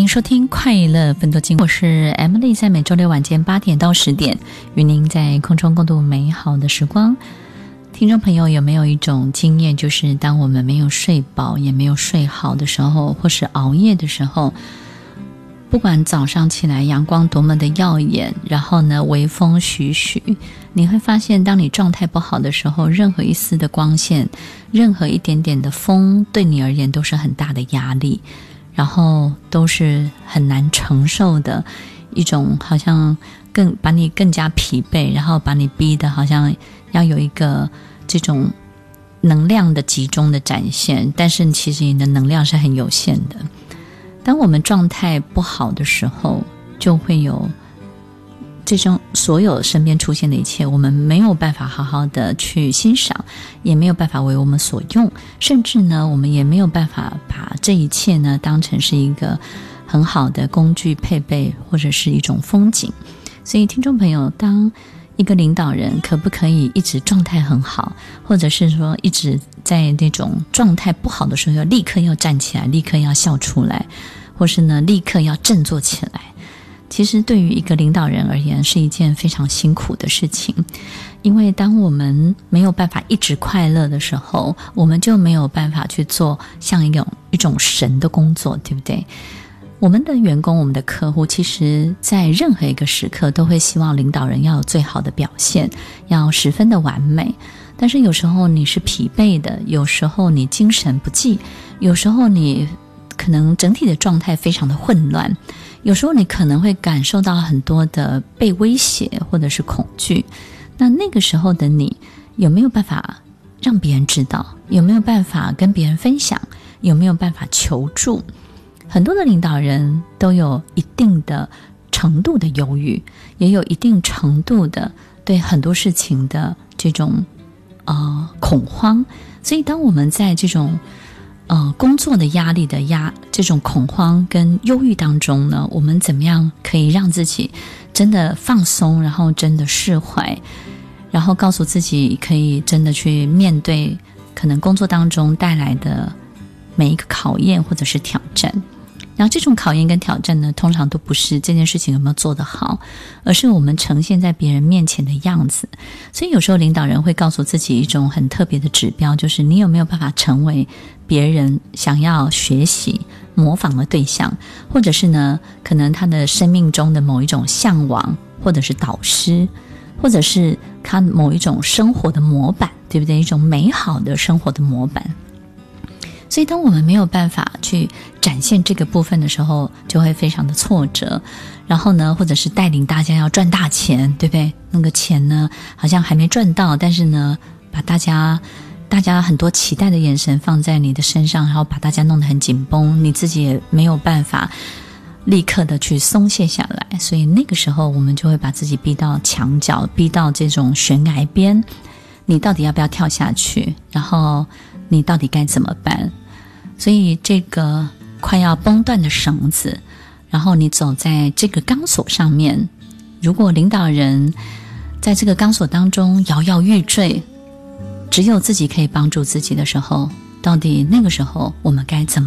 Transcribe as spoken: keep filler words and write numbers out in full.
迎收听快乐分多金，我是 Emily， 在每周六晚间八点到十点与您在空中共度美好的时光。听众朋友有没有一种经验，就是当我们没有睡饱也没有睡好的时候，或是熬夜的时候，不管早上起来阳光多么的耀眼，然后呢微风徐徐，你会发现当你状态不好的时候，任何一丝的光线，任何一点点的风，对你而言都是很大的压力，然后都是很难承受的一种，好像更把你更加疲惫，然后把你逼得好像要有一个这种能量的集中的展现，但是其实你的能量是很有限的。当我们状态不好的时候，就会有这种所有身边出现的一切，我们没有办法好好的去欣赏，也没有办法为我们所用，甚至呢我们也没有办法把这一切呢当成是一个很好的工具配备，或者是一种风景。所以听众朋友，当一个领导人可不可以一直状态很好，或者是说一直在那种状态不好的时候要立刻要站起来，立刻要笑出来，或是呢立刻要振作起来，其实对于一个领导人而言是一件非常辛苦的事情。因为当我们没有办法一直快乐的时候，我们就没有办法去做像一种一种神的工作，对不对？我们的员工，我们的客户，其实在任何一个时刻都会希望领导人要有最好的表现，要十分的完美。但是有时候你是疲惫的，有时候你精神不济，有时候你可能整体的状态非常的混乱，有时候你可能会感受到很多的被威胁或者是恐惧。那那个时候的你有没有办法让别人知道？有没有办法跟别人分享？有没有办法求助？很多的领导人都有一定的程度的忧郁，也有一定程度的对很多事情的这种呃恐慌。所以当我们在这种呃工作的压力的压这种恐慌跟忧郁当中呢，我们怎么样可以让自己真的放松，然后真的释怀，然后告诉自己可以真的去面对可能工作当中带来的每一个考验或者是挑战。然后这种考验跟挑战呢，通常都不是这件事情有没有做得好，而是我们呈现在别人面前的样子。所以有时候领导人会告诉自己一种很特别的指标，就是你有没有办法成为别人想要学习模仿的对象，或者是呢可能他的生命中的某一种向往，或者是导师，或者是他某一种生活的模板，对不对？一种美好的生活的模板。所以当我们没有办法去展现这个部分的时候，就会非常的挫折。然后呢，或者是带领大家要赚大钱，对不对？那个钱呢好像还没赚到，但是呢把大家大家很多期待的眼神放在你的身上，然后把大家弄得很紧绷，你自己也没有办法立刻的去松懈下来。所以那个时候我们就会把自己逼到墙角，逼到这种悬崖边，你到底要不要跳下去？然后你到底该怎么办？所以这个快要崩断的绳子，然后你走在这个钢索上面，如果领导人在这个钢索当中摇摇欲坠，只有自己可以帮助自己的时候，到底那个时候我们该怎么